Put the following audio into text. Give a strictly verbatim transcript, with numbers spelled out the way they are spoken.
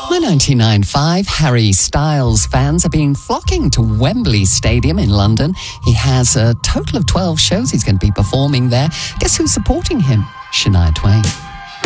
My ninety-nine point five Harry Styles fans have been flocking to Wembley Stadium in London. He has a total of twelve shows he's going to be performing there. Guess who's supporting him? Shania Twain.